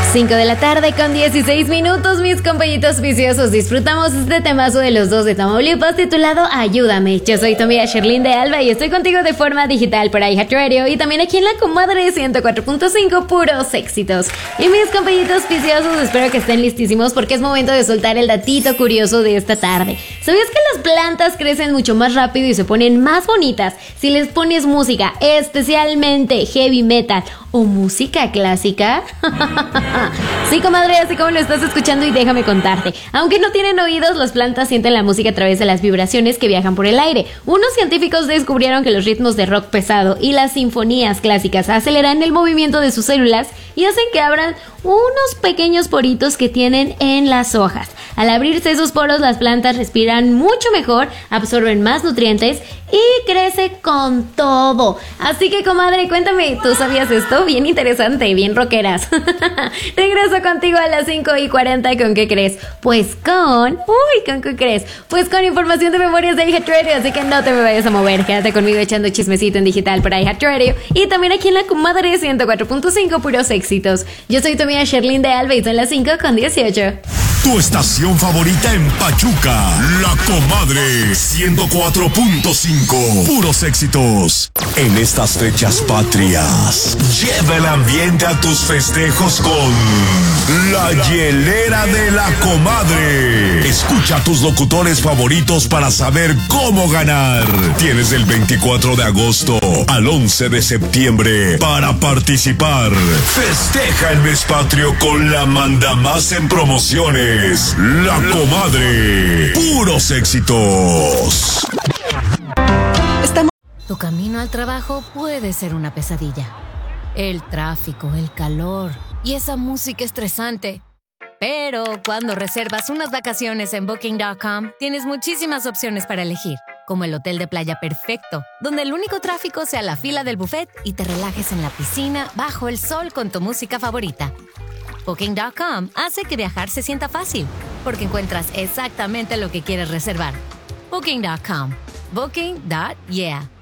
5 de la tarde con 16 minutos, mis compañitos viciosos. Disfrutamos este temazo de los dos de Tamaulipas titulado Ayúdame. Yo soy tu amiga Sherlyn de Alba y estoy contigo de forma digital por iHeartRadio y también aquí en La Comadre 104.5, puros éxitos. Y mis compañitos viciosos, espero que estén listísimos porque es momento de soltar el datito curioso de esta tarde. ¿Sabías que las plantas crecen mucho más rápido y se ponen más bonitas si les pones música, especialmente heavy metal o música clásica? Sí, comadre, así como lo estás escuchando, y déjame contarte. Aunque no tienen oídos, las plantas sienten la música a través de las vibraciones que viajan por el aire. Unos científicos descubrieron que los ritmos de rock pesado y las sinfonías clásicas aceleran el movimiento de sus células y hacen que abran unos pequeños poritos que tienen en las hojas. Al abrirse esos poros, las plantas respiran mucho mejor, absorben más nutrientes y crece con todo. Así que, comadre, cuéntame, ¿tú sabías esto? Bien interesante, bien rockeras. Regreso contigo a las 5:40. ¿Con qué crees? Pues con... ¿con qué crees? Pues con información de memorias de iHeartRadio, así que no te me vayas a mover. Quédate conmigo echando chismecito en digital para iHeartRadio y también aquí en La Comadre 104.5, puros éxitos. Yo soy tu amiga Sherlyn de Alba y son las 5:18. Tu estación favorita en Pachuca, La Comadre 104.5, puros éxitos. En estas fechas patrias, lleva el ambiente a tus festejos con La Hielera de La Comadre. Escucha a tus locutores favoritos para saber cómo ganar. Tienes del 24 de agosto al 11 de septiembre para participar. Festeja el mes patrio con la mandamás en promociones. La Comadre, puros éxitos. Tu camino al trabajo puede ser una pesadilla. El tráfico, el calor y esa música estresante. Pero cuando reservas unas vacaciones en Booking.com, tienes muchísimas opciones para elegir, como el hotel de playa perfecto, donde el único tráfico sea la fila del buffet y te relajes en la piscina bajo el sol con tu música favorita. Booking.com hace que viajar se sienta fácil, porque encuentras exactamente lo que quieres reservar. Booking.com. Booking.yeah.